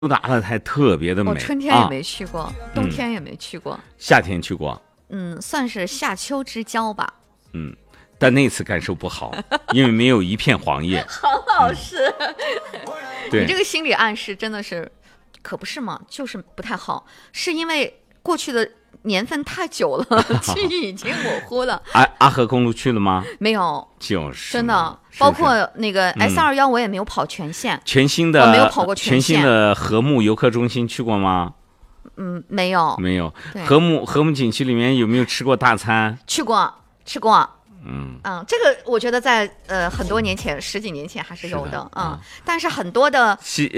达了还特别的美。 我春天也没去过，冬天也没去过， 夏天去过。 算是夏秋之交吧。 但那次感受不好，因为没有一片黄叶。 黄老师， 对， 你这个心理暗示真的是，可不是嘛，就是不太好，是因为过去的年份太久了，记忆已经模糊了。 阿河公路去了吗？ 没有， 就是真的，包括那个 S21我也没有跑全线， 全新的我没有跑过全线。 全新的和睦游客中心去过吗？ 没有， 没有。和睦景区里面有没有吃过大餐？ 去过，吃过。这个我觉得在很多年前，10几年前还是有的。但是很多的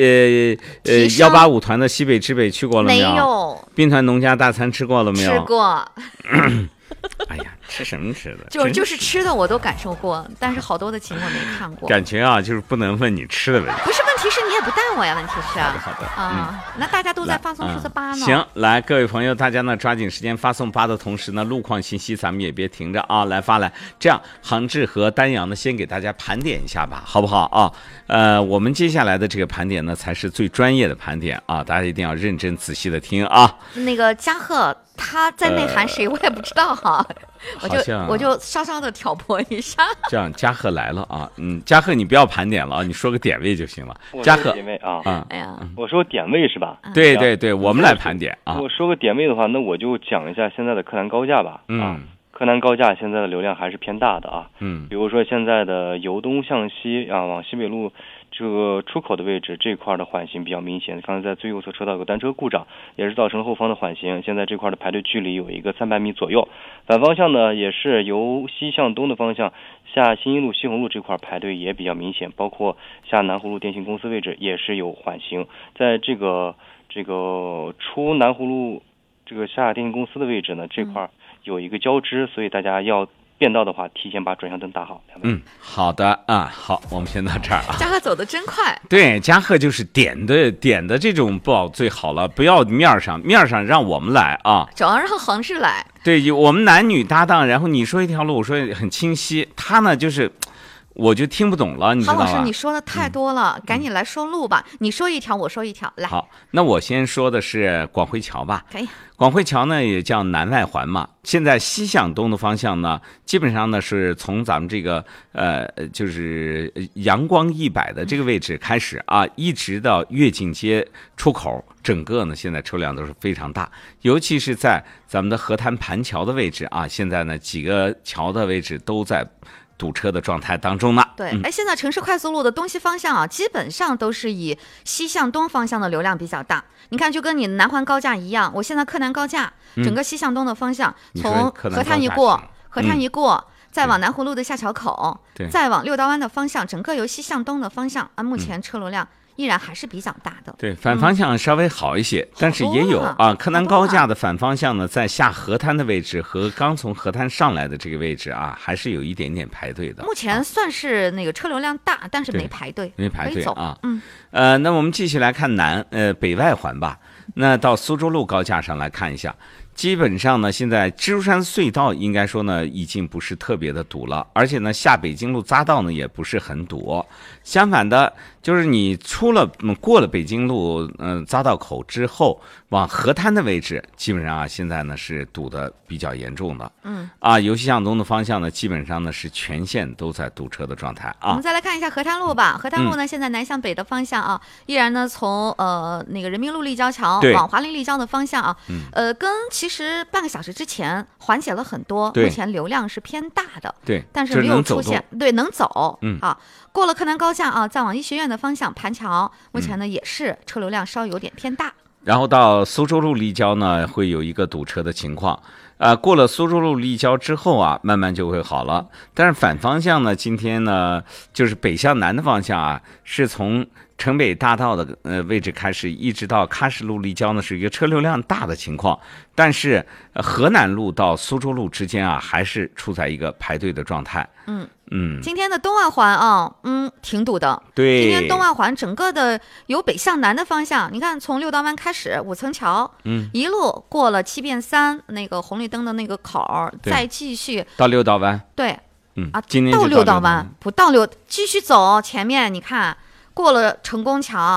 185团的西北之北去过了没有？ 没有。 兵团农家大餐吃过了没有？ 吃过。 哎呀，吃什么吃的？ 就是吃的我都感受过，但是好多的情我没看过。 感觉啊，就是不能问你吃的问题。 不是，问题是你也不带我呀，问题是。 好的。 那大家都在发送数字8呢。 行，来，各位朋友，大家呢抓紧时间发送8的同时呢，路况信息咱们也别停着啊，来发来。这样，杭志和丹阳呢，先给大家盘点一下吧，好不好啊？我们接下来的这个盘点呢，才是最专业的盘点啊，大家一定要认真仔细的听啊。 那个嘉贺他在内涵谁，我也不知道哈。我就稍稍的挑拨一下。 这样，嘉贺来了啊，嘉贺你不要盘点了啊，你说个点位就行了。嘉贺点位啊， 哎呀， 我说点位是吧？ 对对对，我们来盘点啊。 我说个点位的话，那我就讲一下现在的柯南高架吧。柯南高架现在的流量还是偏大的啊。比如说现在的由东向西啊，往西北路这个出口的位置这块的缓行比较明显。刚才在最右侧车道有个单车故障，也是造成后方的缓行。现在这块的排队距离有一个300米左右。反方向呢，也是由西向东的方向下新一路、西红路这块排队也比较明显，包括下南湖路电信公司位置也是有缓行。在这个出南湖路这个下电信公司的位置呢，这块有一个交织，所以大家要变道的话，提前把转向灯打好。 好的啊，好，我们先到这儿啊。 嘉贺走得真快。 对，嘉贺就是点的这种报最好了，不要面上让我们来啊， 主要让杭志来。 对，我们男女搭档，然后你说一条路，我说很清晰，他呢就是我就听不懂了，你知道吧？ 郝老师，你说的太多了，赶紧来说路吧。你说一条，我说一条，来。 好，那我先说的是广汇桥吧。 可以。 广汇桥呢也叫南外环嘛，现在西向东的方向呢，基本上呢是从咱们这个就是阳光100的这个位置开始啊，一直到跃进街出口，整个呢现在车辆都是非常大，尤其是在咱们的河滩盘桥的位置啊，现在呢几个桥的位置都在堵车的状态当中呢。 对，现在城市快速路的东西方向啊，基本上都是以西向东方向的流量比较大。你看，就跟你南环高架一样，我现在柯南高架整个西向东的方向，从河滩一过，再往南湖路的下桥口，再往六道湾的方向，整个由西向东的方向啊，目前车流量依然还是比较大的。 对，反方向稍微好一些，但是也有啊。柯南高架的反方向呢，在下河滩的位置和刚从河滩上来的这个位置啊，还是有一点点排队的。 目前算是那个车流量大，但是没排队， 没排队啊。 那我们继续来看北外环吧。那到苏州路高架上来看一下。基本上呢，现在蜘蛛山隧道应该说呢，已经不是特别的堵了，而且呢，下北京路匝道呢也不是很堵。相反的，就是你过了北京路匝道口之后，往河滩的位置，基本上啊，现在呢是堵得比较严重的。由西向东的方向呢，基本上呢是全线都在堵车的状态啊。 我们再来看一下河滩路吧。河滩路呢，现在南向北的方向啊，依然呢从那个人民路立交桥往华林立交的方向啊，跟其实半个小时之前缓解了很多，目前流量是偏大的， 对， 但是没有出现，能走，过了柯南高架啊，再往医学院的方向盘桥，目前呢也是车流量稍有点偏大。 然后到苏州路立交呢，会有一个堵车的情况。过了苏州路立交之后啊，慢慢就会好了。但是反方向呢，今天呢，就是北向南的方向啊，是从城北大道的位置开始，一直到喀什路立交呢，是一个车流量大的情况。但是河南路到苏州路之间啊，还是处在一个排队的状态。 今天的东外环啊，挺堵的。 对， 今天东外环整个的由北向南的方向，你看从六道湾开始5层桥，一路过了7变3那个红绿灯的那个口，再继续到六道湾。 对， 今天到六道湾不到继续走前面，你看过了成功桥，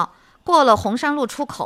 过了红山路出口。